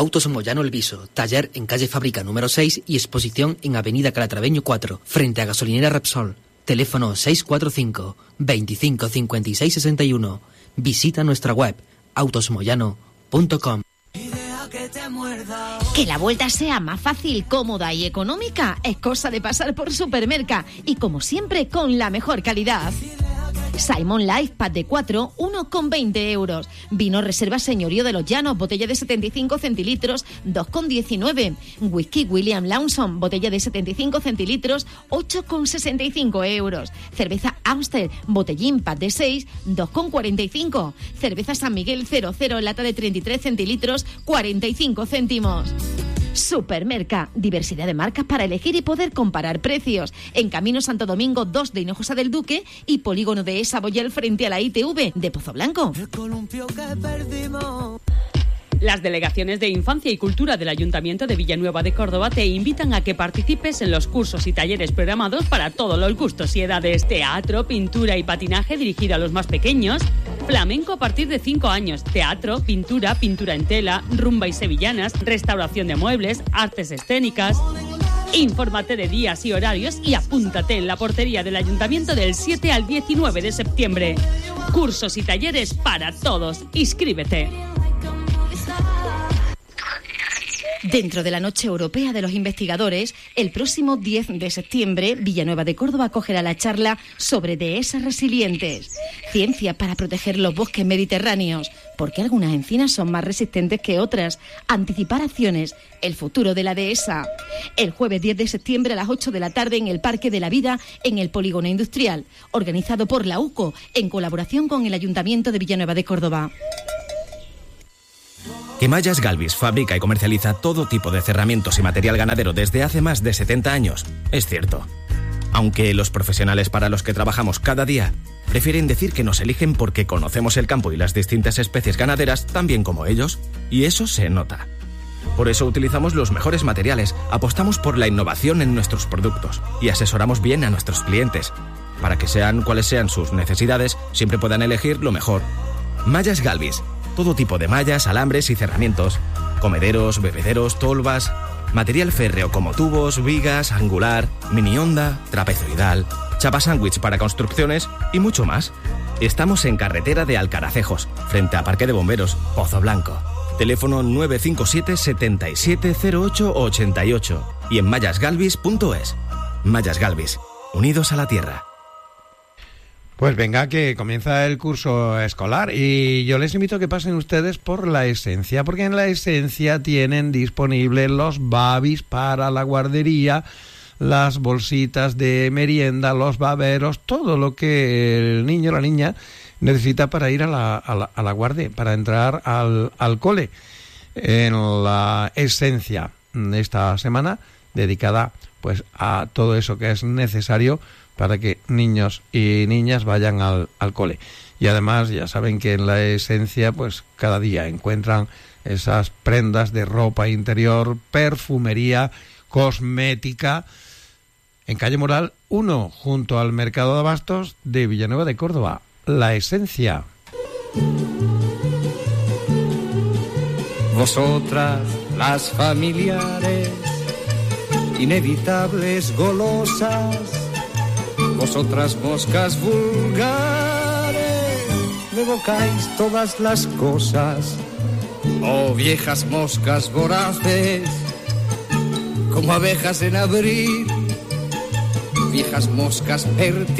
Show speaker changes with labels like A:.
A: Autos Moyano El Viso, taller en calle Fábrica número 6 y exposición en avenida Calatraveño 4, frente a gasolinera Repsol. Teléfono 645 25 56 61. Visita nuestra web autosmoyano.com.
B: Que la vuelta sea más fácil, cómoda y económica es cosa de pasar por Supermerca y como siempre con la mejor calidad. Simon Life Pack de 4, 1,20 €. Vino Reserva Señorío de los Llanos, botella de 75 centilitros, 2,19. Whisky William Lawson, botella de 75 centilitros, 8,65 €. Cerveza Amstel, botellín pack de 6, 2,45. Cerveza San Miguel 00, lata de 33 centilitros, 45 céntimos. Supermerca, diversidad de marcas para elegir y poder comparar precios. En Camino Santo Domingo 2 de Hinojosa del Duque y Polígono de Saboyel frente a la ITV de Pozo Blanco.
C: El columpio que perdimos.
D: Las delegaciones de Infancia y Cultura del Ayuntamiento de Villanueva de Córdoba te invitan a que participes en los cursos y talleres programados para todos los gustos y edades. Teatro, pintura y patinaje dirigido a los más pequeños. Flamenco a partir de 5 años. Teatro, pintura, pintura en tela, rumba y sevillanas, restauración de muebles, artes escénicas. Infórmate de días y horarios y apúntate en la portería del Ayuntamiento del 7 al 19 de septiembre. Cursos y talleres para todos. Inscríbete.
B: Dentro de la Noche Europea de los Investigadores, el próximo 10 de septiembre, Villanueva de Córdoba acogerá la charla sobre dehesas resilientes. Ciencia para proteger los bosques mediterráneos. ¿Por qué algunas encinas son más resistentes que otras? Anticipar acciones. El futuro de la dehesa. El jueves 10 de septiembre a las 8 de la tarde en el Parque de la Vida, en el Polígono Industrial. Organizado por la UCO, en colaboración con el Ayuntamiento de Villanueva de Córdoba.
E: Que Mallas Galvis fabrica y comercializa todo tipo de cerramientos y material ganadero desde hace más de 70 años, es cierto. Aunque los profesionales para los que trabajamos cada día prefieren decir que nos eligen porque conocemos el campo y las distintas especies ganaderas tan bien como ellos, y eso se nota. Por eso utilizamos los mejores materiales, apostamos por la innovación en nuestros productos y asesoramos bien a nuestros clientes. Para que sean cuales sean sus necesidades, siempre puedan elegir lo mejor. Mallas Galvis. Todo tipo de mallas, alambres y cerramientos. Comederos, bebederos, tolvas. Material férreo como tubos, vigas, angular, mini honda, trapezoidal, chapa sándwich para construcciones y mucho más. Estamos en carretera de Alcaracejos, frente a Parque de Bomberos, Pozo Blanco. Teléfono 957 7708 88 y en mallasgalvis.es. Mallas Galvis, unidos a la tierra.
F: Pues venga, que comienza el curso escolar y yo les invito a que pasen ustedes por La Esencia, porque en La Esencia tienen disponibles los babis para la guardería, las bolsitas de merienda, los baberos, todo lo que el niño o la niña necesita para ir a la guardia, para entrar al cole. En La Esencia, esta semana dedicada pues a todo eso que es necesario para que niños y niñas vayan al cole. Y además ya saben que en La Esencia pues cada día encuentran esas prendas de ropa interior, perfumería, cosmética, en calle Moral 1, junto al Mercado de Abastos de Villanueva de Córdoba. La Esencia.
G: Vosotras, las familiares, inevitables golosas, vosotras moscas vulgares, me evocáis todas las cosas, oh viejas moscas voraces, como abejas en abril, viejas moscas pertinentes,